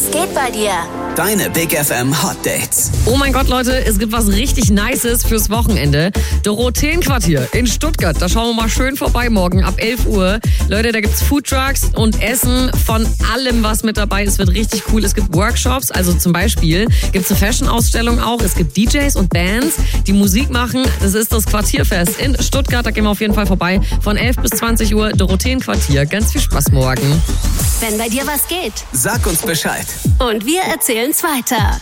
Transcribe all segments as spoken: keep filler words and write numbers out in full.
Was geht bei dir? Deine Big F M Hot Dates. Oh mein Gott, Leute, es gibt was richtig Nices fürs Wochenende. Dorotheenquartier in Stuttgart. Da schauen wir mal schön vorbei morgen ab elf Uhr. Leute, da gibt's Foodtrucks und Essen von allem, was mit dabei ist. Es wird richtig cool. Es gibt Workshops, also zum Beispiel gibt's eine Fashion-Ausstellung auch. Es gibt D Js und Bands, die Musik machen. Das ist das Quartierfest in Stuttgart. Da gehen wir auf jeden Fall vorbei. Von elf bis zwanzig Uhr Dorotheenquartier. Ganz viel Spaß morgen. Wenn bei dir was geht. Sag uns Bescheid. Und wir erzählen's weiter.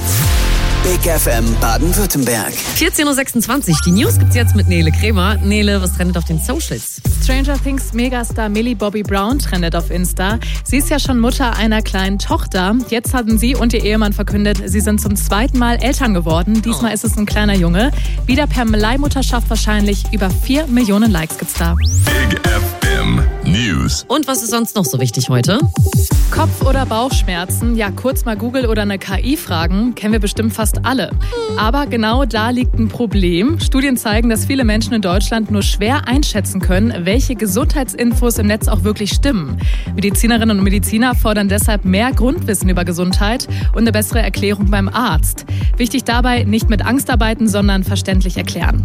Big F M Baden-Württemberg. vierzehn Uhr sechsundzwanzig. Die News gibt's jetzt mit Nele Krämer. Nele, was trendet auf den Socials? Stranger Things Megastar Millie Bobby Brown trendet auf Insta. Sie ist ja schon Mutter einer kleinen Tochter. Jetzt hatten sie und ihr Ehemann verkündet, sie sind zum zweiten Mal Eltern geworden. Diesmal oh. ist es ein kleiner Junge. Wieder per Leihmutterschaft wahrscheinlich. Über vier Millionen Likes gibt's da. Big F M News. Und was ist sonst noch so wichtig heute? Kopf- oder Bauchschmerzen, ja kurz mal Google oder eine K I fragen, kennen wir bestimmt fast alle. Aber genau da liegt ein Problem. Studien zeigen, dass viele Menschen in Deutschland nur schwer einschätzen können, welche Gesundheitsinfos im Netz auch wirklich stimmen. Medizinerinnen und Mediziner fordern deshalb mehr Grundwissen über Gesundheit und eine bessere Erklärung beim Arzt. Wichtig dabei, nicht mit Angst arbeiten, sondern verständlich erklären.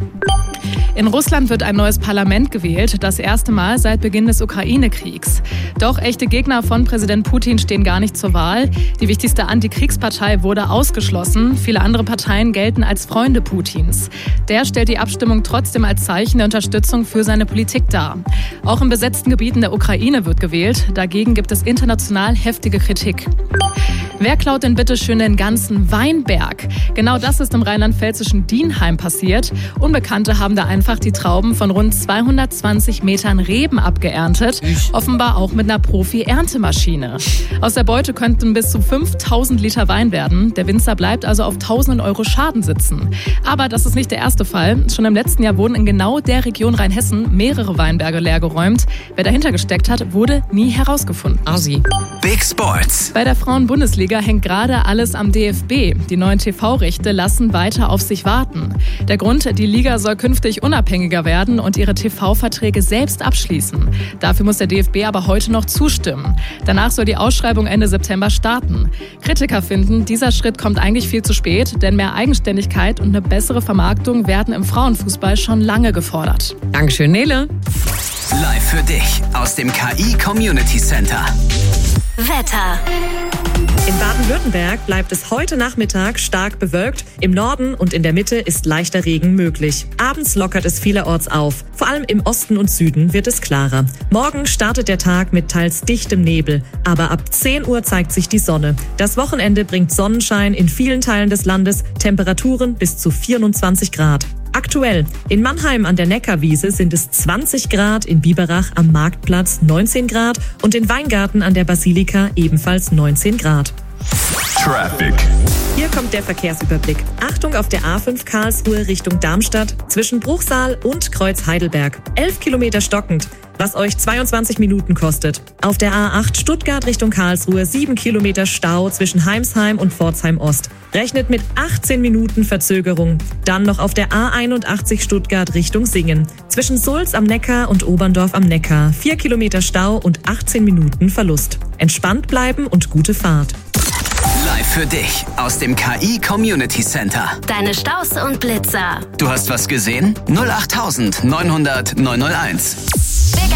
In Russland wird ein neues Parlament gewählt, das erste Mal seit Beginn des Ukraine-Kriegs. Doch echte Gegner von Präsident Putin stehen gar nicht zur Wahl. Die wichtigste Antikriegspartei wurde ausgeschlossen. Viele andere Parteien gelten als Freunde Putins. Der stellt die Abstimmung trotzdem als Zeichen der Unterstützung für seine Politik dar. Auch in besetzten Gebieten der Ukraine wird gewählt. Dagegen gibt es international heftige Kritik. Wer klaut denn bitte schön den ganzen Weinberg? Genau das ist im rheinland-pfälzischen Dienheim passiert. Unbekannte haben da einfach die Trauben von rund zweihundertzwanzig Metern Reben abgeerntet. Offenbar auch mit einer Profi-Erntemaschine. Aus der Beute könnten bis zu fünftausend Liter Wein werden. Der Winzer bleibt also auf tausenden Euro Schaden sitzen. Aber das ist nicht der erste Fall. Schon im letzten Jahr wurden in genau der Region Rheinhessen mehrere Weinberge leergeräumt. Wer dahinter gesteckt hat, wurde nie herausgefunden. Asi. Big Sports. Bei der Frauen-Bundesliga hängt gerade alles am D F B. Die neuen T V-Rechte lassen weiter auf sich warten. Der Grund, die Liga soll künftig unabhängiger werden und ihre T V-Verträge selbst abschließen. Dafür muss der D F B aber heute noch zustimmen. Danach soll die Ausschreibung Ende September starten. Kritiker finden, dieser Schritt kommt eigentlich viel zu spät, denn mehr Eigenständigkeit und eine bessere Vermarktung werden im Frauenfußball schon lange gefordert. Dankeschön, Nele. Live für dich aus dem K I Community Center. Wetter. In Baden-Württemberg bleibt es heute Nachmittag stark bewölkt. Im Norden und in der Mitte ist leichter Regen möglich. Abends lockert es vielerorts auf. Vor allem im Osten und Süden wird es klarer. Morgen startet der Tag mit teils dichtem Nebel. Aber ab zehn Uhr zeigt sich die Sonne. Das Wochenende bringt Sonnenschein in vielen Teilen des Landes. Temperaturen bis zu vierundzwanzig Grad. Aktuell in Mannheim an der Neckarwiese sind es zwanzig Grad, in Biberach am Marktplatz neunzehn Grad und in Weingarten an der Basilika ebenfalls neunzehn Grad. Traffic. Hier kommt der Verkehrsüberblick. Achtung auf der A fünf Karlsruhe Richtung Darmstadt zwischen Bruchsal und Kreuz Heidelberg. elf Kilometer stockend, was euch zweiundzwanzig Minuten kostet. Auf der A acht Stuttgart Richtung Karlsruhe sieben Kilometer Stau zwischen Heimsheim und Pforzheim Ost. Rechnet mit achtzehn Minuten Verzögerung. Dann noch auf der A einundachtzig Stuttgart Richtung Singen. Zwischen Sulz am Neckar und Oberndorf am Neckar. vier Kilometer Stau und achtzehn Minuten Verlust. Entspannt bleiben und gute Fahrt. Live für dich aus dem K I Community Center. Deine Staus und Blitzer. Du hast was gesehen? null acht neun null null neun null eins.